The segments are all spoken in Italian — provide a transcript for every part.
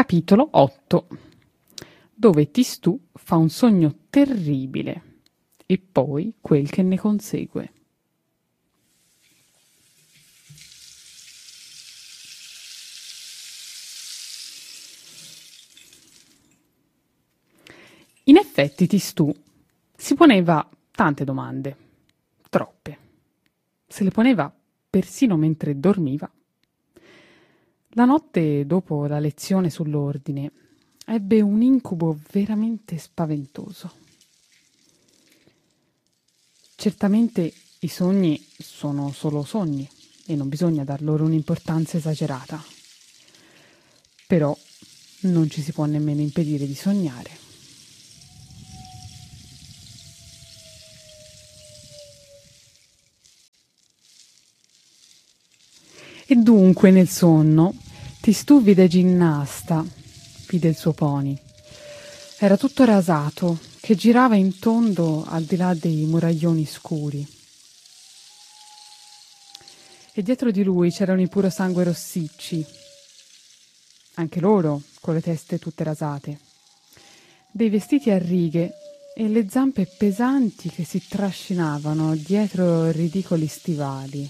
Capitolo 8, dove Tistù fa un sogno terribile e poi quel che ne consegue. In effetti Tistù si poneva tante domande, troppe. Se le poneva persino mentre dormiva. La notte dopo la lezione sull'ordine ebbe un incubo veramente spaventoso. Certamente i sogni sono solo sogni e non bisogna dar loro un'importanza esagerata. Però non ci si può nemmeno impedire di sognare. E dunque nel sonno Tistù vide Ginnasta, vide il suo pony. Era tutto rasato, che girava in tondo al di là dei muraglioni scuri. E dietro di lui c'erano i puro sangue rossicci, anche loro con le teste tutte rasate, dei vestiti a righe e le zampe pesanti che si trascinavano dietro ridicoli stivali.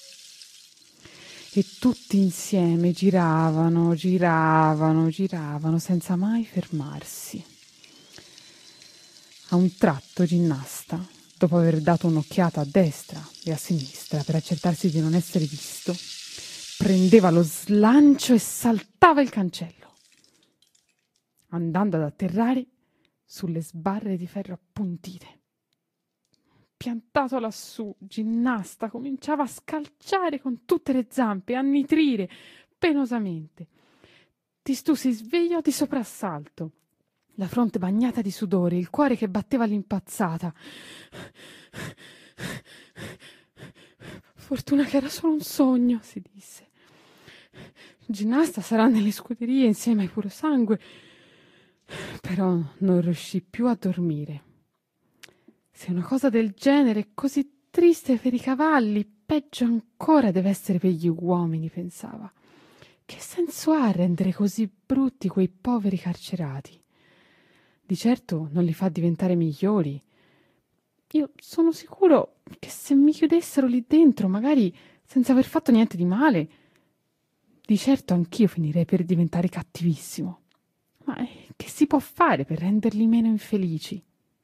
E tutti insieme giravano senza mai fermarsi. A un tratto Ginnasta, dopo aver dato un'occhiata a destra e a sinistra per accertarsi di non essere visto, prendeva lo slancio e saltava il cancello, andando ad atterrare sulle sbarre di ferro appuntite. Piantato lassù, Ginnasta cominciava a scalciare con tutte le zampe, a nitrire penosamente. Tistù si svegliò di soprassalto, la fronte bagnata di sudore, il cuore che batteva all'impazzata. Fortuna che era solo un sogno, si disse. Ginnasta sarà nelle scuderie insieme ai purosangue. Però non riuscì più a dormire. Se una cosa del genere è così triste per i cavalli, peggio ancora deve essere per gli uomini, pensava. Che senso ha rendere così brutti quei poveri carcerati? Di certo non li fa diventare migliori. Io sono sicuro che se mi chiudessero lì dentro, magari senza aver fatto niente di male, di certo anch'io finirei per diventare cattivissimo. Ma che si può fare per renderli meno infelici?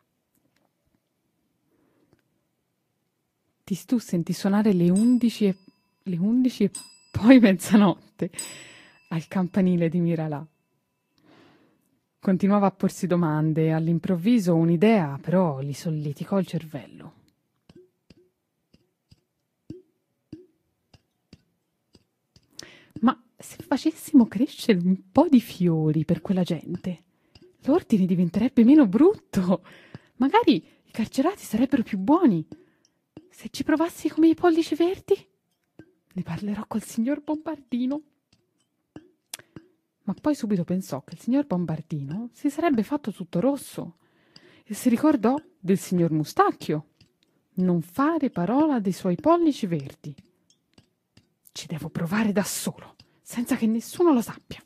Tistù sentì suonare le 11 e poi mezzanotte al campanile di Miralà. Continuava a porsi domande e all'improvviso un'idea però gli solleticò il cervello. Ma se facessimo crescere un po' di fiori per quella gente, l'ordine diventerebbe meno brutto. Magari i carcerati sarebbero più buoni. Se ci provassi come i pollici verdi? Ne parlerò col signor Bombardino. Ma poi subito pensò che il signor Bombardino si sarebbe fatto tutto rosso e si ricordò del signor Mustacchio. Non fare parola dei suoi pollici verdi. Ci devo provare da solo, senza che nessuno lo sappia.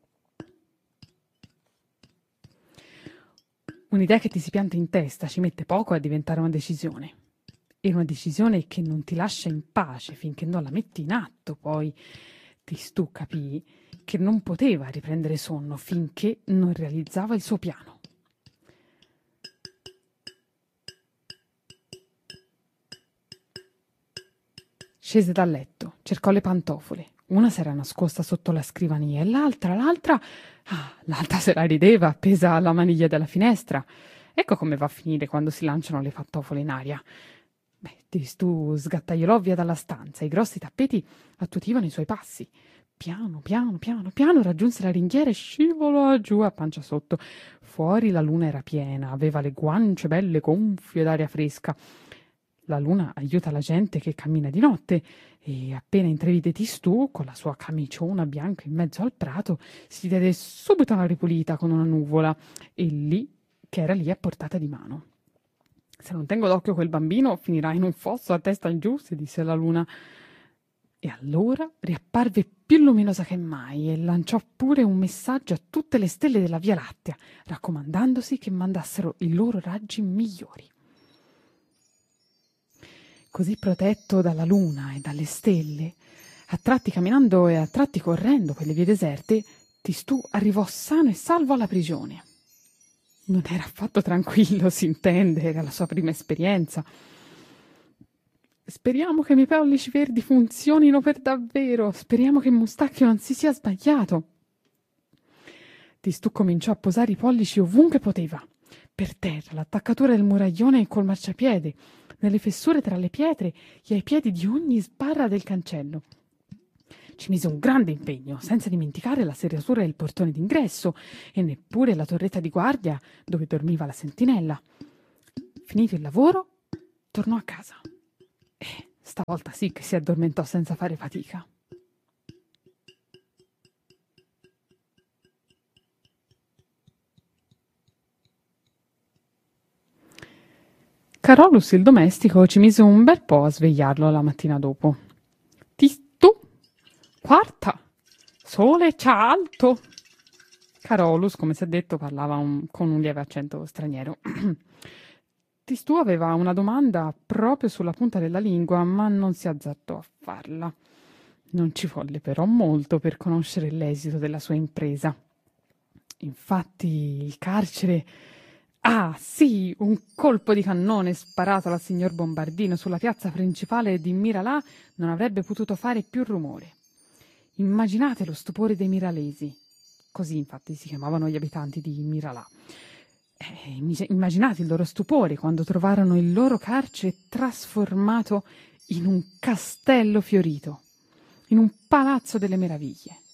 Un'idea che ti si pianta in testa ci mette poco a diventare una decisione. E una decisione che non ti lascia in pace finché non la metti in atto. Poi Tistù capì che non poteva riprendere sonno finché non realizzava il suo piano. Scese dal letto, cercò le pantofole. Una s'era nascosta sotto la scrivania e l'altra se la rideva appesa alla maniglia della finestra. Ecco come va a finire quando si lanciano le pantofole in aria. Tistù sgattaiolò via dalla stanza, i grossi tappeti attutivano i suoi passi. Piano raggiunse la ringhiera e scivolò giù a pancia sotto. Fuori la luna era piena, aveva le guance belle gonfie d'aria fresca. La luna aiuta la gente che cammina di notte e appena intravide Tistù con la sua camiciona bianca in mezzo al prato si diede subito una ripulita con una nuvola che era lì a portata di mano. Se non tengo d'occhio quel bambino finirà in un fosso a testa in giù, si disse la luna. E allora riapparve più luminosa che mai e lanciò pure un messaggio a tutte le stelle della Via Lattea, raccomandandosi che mandassero i loro raggi migliori. Così protetto dalla luna e dalle stelle, a tratti camminando e a tratti correndo per le vie deserte, Tistù arrivò sano e salvo alla prigione. Non era affatto tranquillo, si intende, era la sua prima esperienza. Speriamo che i miei pollici verdi funzionino per davvero, speriamo che Mustacchio non si sia sbagliato. Tistù cominciò a posare i pollici ovunque poteva, per terra, l'attaccatura del muraglione e col marciapiede, nelle fessure tra le pietre e ai piedi di ogni sbarra del cancello. Ci mise un grande impegno, senza dimenticare la serratura del portone d'ingresso e neppure la torretta di guardia dove dormiva la sentinella. Finito il lavoro, tornò a casa. E stavolta sì che si addormentò senza fare fatica. Carolus il domestico ci mise un bel po' a svegliarlo la mattina dopo. Tistù, quarta, sole c'ha alto. Carolus, come si è detto, parlava con un lieve accento straniero. Tistù aveva una domanda proprio sulla punta della lingua, ma non si azzardò a farla. Non ci volle però molto per conoscere l'esito della sua impresa. Infatti il carcere... Ah, sì, un colpo di cannone sparato dal signor Bombardino sulla piazza principale di Miralà non avrebbe potuto fare più rumore. Immaginate lo stupore dei miralesi. Così infatti si chiamavano gli abitanti di Miralà. Immaginate il loro stupore quando trovarono il loro carcere trasformato in un castello fiorito, in un palazzo delle meraviglie.